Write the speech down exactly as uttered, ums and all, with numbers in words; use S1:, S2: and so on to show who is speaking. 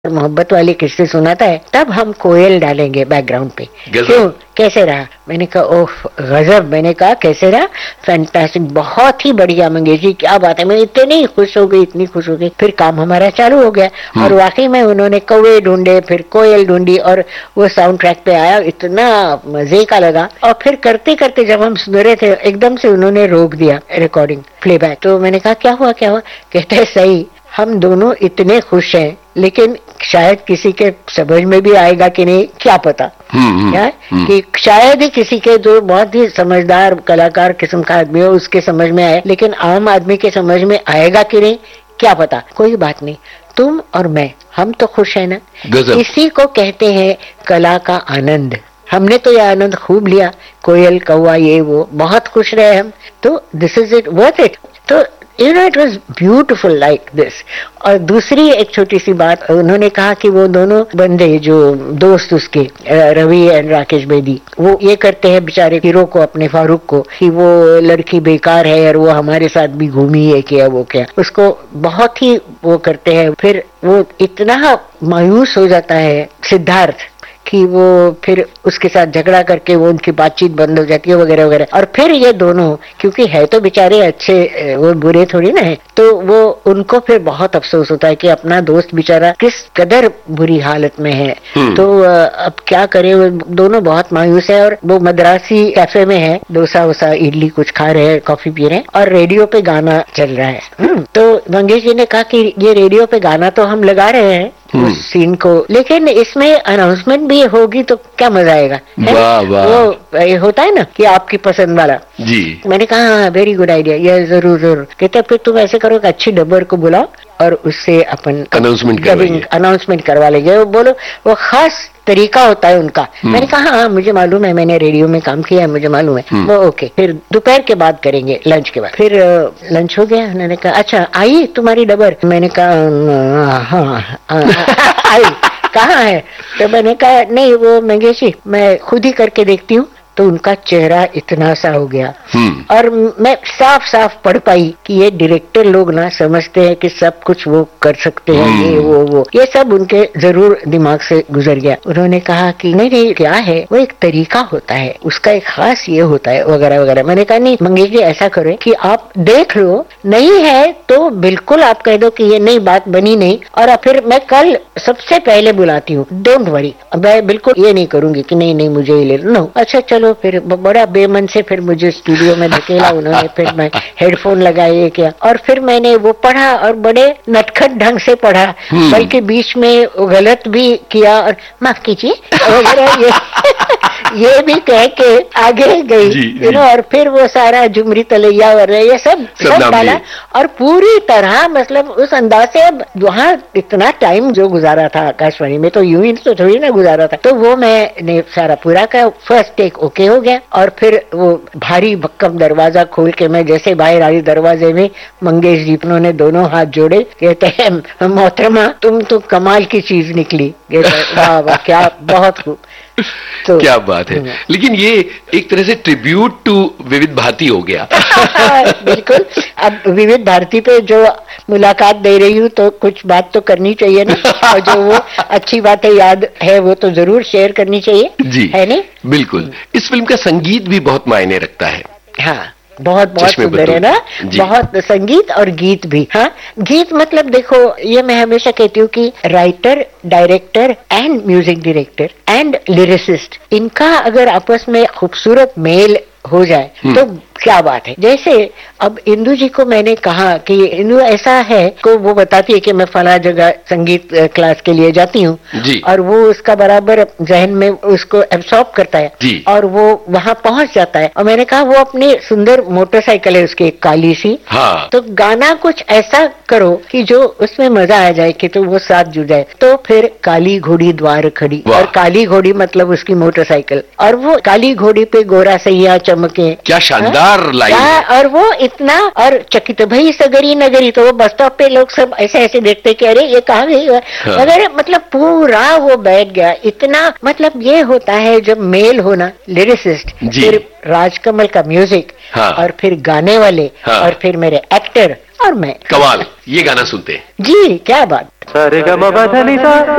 S1: मोहब्बत वाली किस्से सुनाता है तब हम कोयल डालेंगे बैकग्राउंड पे। क्यों, कैसे रहा? मैंने कहा ओह गजब। मैंने कहा कैसे रहा? फैंटास्टिक, बहुत ही बढ़िया मंगेश जी, क्या बात है। मैं इतनी खुश हो गई, इतनी खुश हो गई। फिर काम हमारा चालू हो गया और वाकई में उन्होंने कौवे ढूंढे, फिर कोयल ढूंढी और वो साउंड ट्रैक पे आया, इतना मजे का लगा। और फिर करते करते जब हम सुन रहे थे एकदम से उन्होंने रोक दिया रिकॉर्डिंग प्लेबैक। तो मैंने कहा क्या हुआ क्या हुआ? कहते हैं सही, हम दोनों इतने खुश हैं लेकिन शायद किसी के समझ में भी आएगा कि नहीं क्या पता। क्या कि शायद ही किसी के जो बहुत ही समझदार कलाकार किस्म का आदमी हो उसके समझ में आए, लेकिन आम आदमी के समझ में आएगा कि नहीं क्या पता। कोई बात नहीं, तुम और मैं हम तो खुश है ना। इसी को कहते हैं कला का आनंद। हमने तो यह आनंद खूब लिया, कोयल कौवा ये वो, बहुत खुश रहे हम। तो this is it, worth it. तो You know, it was beautiful like this. और दूसरी एक छोटी सी बात, उन्होंने कहा कि वो दोनों बंदे जो दोस्त उसके रवि एंड राकेश बेदी, वो ये करते हैं बेचारे हीरो को, अपने फारूक को, कि वो लड़की बेकार है और वो हमारे साथ भी घूमी है क्या वो क्या, उसको बहुत ही वो करते हैं। फिर वो इतना मायूस हो जाता है सिद्धार्थ कि वो फिर उसके साथ झगड़ा करके वो उनकी बातचीत बंद हो जाती है वगैरह वगैरह। और फिर ये दोनों, क्योंकि है तो बेचारे अच्छे, वो बुरे थोड़ी ना है, तो वो उनको फिर बहुत अफसोस होता है कि अपना दोस्त बेचारा किस कदर बुरी हालत में है। तो अब क्या करे, वो दोनों बहुत मायूस है। और वो मद्रासी कैफे में है, डोसा वोसा इडली कुछ खा रहे हैं, कॉफी पी रहे हैं और रेडियो पे गाना चल रहा है। तो मंगेश जी ने कहा कि ये रेडियो पे गाना तो हम लगा रहे हैं उस सीन को, लेकिन इसमें अनाउंसमेंट भी होगी तो क्या मजा आएगा। वाह वाह। वो ये होता है ना कि आपकी पसंद वाला जी। मैंने कहा हाँ वेरी गुड आइडिया, ये जरूर जरूर। कहते फिर तुम ऐसे करो कि अच्छी डब्बर को बुलाओ और उससे अपन अनाउंसमेंट अनाउंसमेंट करवा लेंगे। वो बोलो वो खास तरीका होता है उनका। मैंने कहा हाँ मुझे मालूम है, मैंने रेडियो में काम किया है, मुझे मालूम है। वो ओके, फिर दोपहर के बाद करेंगे, लंच के बाद। फिर लंच हो गया, उन्होंने कहा अच्छा आई तुम्हारी डबर? मैंने कहा हाँ आई। कहाँ है? तो मैंने कहा नहीं वो मंगेशी मैं खुद ही करके देखती हूँ। तो उनका चेहरा इतना सा हो गया और मैं साफ साफ पढ़ पाई कि ये डायरेक्टर लोग ना समझते हैं कि सब कुछ वो कर सकते हैं, ये वो वो ये सब उनके जरूर दिमाग से गुजर गया। उन्होंने कहा कि नहीं नहीं क्या है, वो एक तरीका होता है, उसका एक खास ये होता है वगैरह वगैरह। मैंने कहा नहीं मंगेश जी ऐसा करें कि आप देख लो, नहीं है तो बिल्कुल आप कह दो कि ये नई बात बनी नहीं, और फिर मैं कल सबसे पहले बुलाती हूँ, डोंट वरी। मैं बिल्कुल ये नहीं करूंगी कि नहीं नहीं मुझे ही ले लो। अच्छा चलो। फिर बड़ा बेमन से फिर मुझे स्टूडियो में धकेला उन्होंने, फिर मैं हेडफोन लगाए किया और फिर मैंने वो पढ़ा और बड़े नटखट ढंग से पढ़ा, बल्कि बीच में गलत भी किया और माफ कीजिए वगैरह ये ये भी कह के आगे गई, यू नो। और फिर वो सारा झुमरी तलैया वगैरह ये सब सब डाला और पूरी तरह मतलब उस अंदाज से। अब वहाँ इतना टाइम जो गुजारा था आकाशवाणी में तो यूं ही तो थोड़ी ना गुजारा था। तो वो मैंने सारा पूरा का फर्स्ट टेक ओके हो गया। और फिर वो भारी भक्कम दरवाजा खोल के मैं जैसे बाहर आई, दरवाजे में मंगेश जी उन्होंने दोनों हाथ जोड़े, कहते हैं मोहतरमा तुम तो कमाल की चीज निकली। वाह वाह क्या बहुत खूब।
S2: तो क्या बात है। लेकिन ये एक तरह से ट्रिब्यूट टू विविध भारती हो गया।
S1: बिल्कुल। अब विविध भारती पे जो मुलाकात दे रही हूँ तो कुछ बात तो करनी चाहिए ना, और जो वो अच्छी बातें याद है वो तो जरूर शेयर करनी चाहिए जी, है नहीं?
S2: बिल्कुल। इस फिल्म का संगीत भी बहुत मायने रखता है।
S1: हाँ बहुत बहुत सुंदर है ना, बहुत संगीत और गीत भी। हाँ गीत मतलब देखो ये मैं हमेशा कहती हूँ कि writer, director and music director and lyricist, इनका अगर आपस में खूबसूरत मेल हो जाए तो क्या बात है। जैसे अब इंदु जी को मैंने कहा कि इंदु ऐसा है को वो बताती है कि मैं फला जगह संगीत क्लास के लिए जाती हूँ, और वो उसका बराबर जहन में उसको एब्सॉर्ब करता है और वो वहाँ पहुँच जाता है। और मैंने कहा वो अपनी सुंदर मोटरसाइकिल है उसकी काली सी, हाँ। तो गाना कुछ ऐसा करो कि जो उसमें मजा आ जाए कि तो वो साथ जुड़ जाए। तो फिर काली घोड़ी द्वार खड़ी, और काली घोड़ी मतलब उसकी मोटरसाइकिल, और वो काली घोड़ी पे गोरा सैया चमके,
S2: क्या शानदार लाइन है।
S1: और वो इतना, और चकित भई सगरी नगरी, तो वो बस स्टॉप पे लोग सब ऐसे ऐसे देखते कि अरे ये कहाँ गई वगैरह, मतलब पूरा वो बैठ गया। इतना मतलब ये होता है जब मेल होना, लिरिसिस्ट, फिर राजकमल का म्यूजिक, हाँ। और फिर गाने वाले, हाँ। और फिर मेरे एक्टर और मैं।
S2: कमाल। ये गाना सुनते हैं
S1: जी, क्या बात।